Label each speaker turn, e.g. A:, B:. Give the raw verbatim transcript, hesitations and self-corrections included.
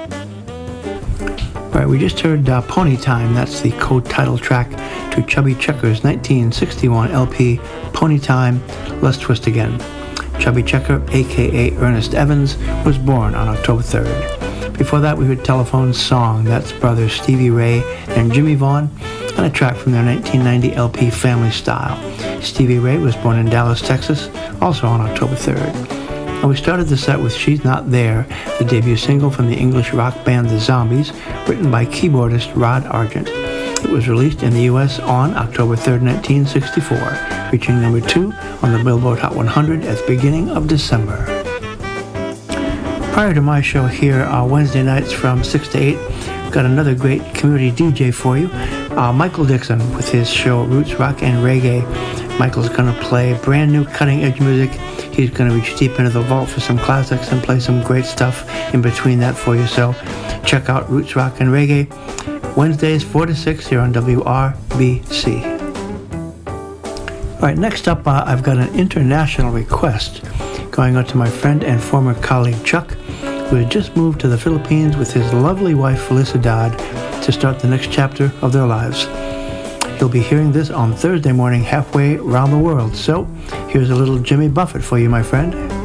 A: All right, we just heard uh, Pony Time. That's the co-title track to Chubby Checker's nineteen sixty-one L P, Pony Time, Let's Twist Again. Chubby Checker, a k a. Ernest Evans, was born on October third. Before that, we heard Telephone's Song. That's brothers Stevie Ray and Jimmy Vaughan, and a track from their nineteen ninety L P, Family Style. Stevie Ray was born in Dallas, Texas, also on October third. And we started the set with She's Not There, the debut single from the English rock band The Zombies, written by keyboardist Rod Argent. It was released in the U S on October third, nineteen sixty-four, reaching number two on the Billboard Hot one hundred at the beginning of December. Prior to my show here, uh, Wednesday nights from six to eight, got another great community D J for you, uh, Michael Dixon, with his show Roots, Rock, and Reggae. Michael's going to play brand new cutting-edge music. He's going to reach deep into the vault for some classics and play some great stuff in between that for you. So check out Roots, Rock, and Reggae, Wednesdays four to six here on W R B C. All right, next up, uh, I've got an international request going out to my friend and former colleague Chuck, who had just moved to the Philippines with his lovely wife Felicidad to start the next chapter of their lives. You'll be hearing this on Thursday morning halfway around the world. So here's a little Jimmy Buffett for you, my friend.